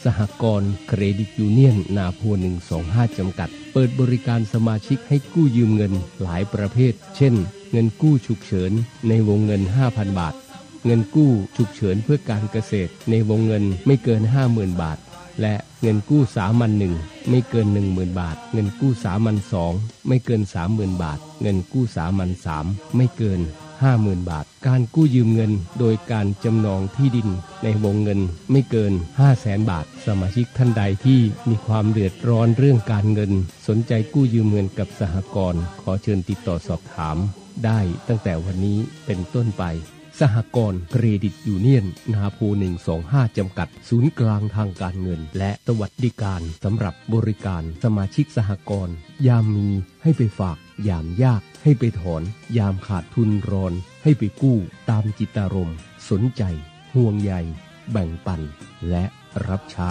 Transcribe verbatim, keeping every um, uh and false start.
สหกรณ์เครดิตยูเนียนนาโพหนึ่งสองห้าจำกัดเปิดบริการสมาชิกให้กู้ยืมเงินหลายประเภทเช่นเงินกู้ฉุกเฉินในวงเงิน ห้าพัน บาทเงินกู้ฉุกเฉินเพื่อการเกษตรในวงเงินไม่เกิน ห้าหมื่น บาทและเงินกู้สามัญหนึ่งไม่เกิน หนึ่งหมื่น บาทเงินกู้สามัญสองไม่เกิน สามหมื่น บาทเงินกู้สามัญสามไม่เกิน ห้าหมื่น บาทการกู้ยืมเงินโดยการจำนองที่ดินในวงเงินไม่เกิน ห้าแสน บาทสมาชิกท่านใดที่มีความเดือดร้อนเรื่องการเงินสนใจกู้ยืมเงินกับสหกรณ์ขอเชิญติดต่อสอบถามได้ตั้งแต่วันนี้เป็นต้นไปสหกรณ์เครดิตยูเนียนนาโพหนึ่งสองห้าจำกัดศูนย์กลางทางการเงินและสวัสดิการสำหรับบริการสมาชิกสหกรณ์ยามมีให้ไปฝากยามยากให้ไปถอนยามขาดทุนรอนให้ไปกู้ตามจิตอารมณ์สนใจห่วงใยแบ่งปันและรับใช้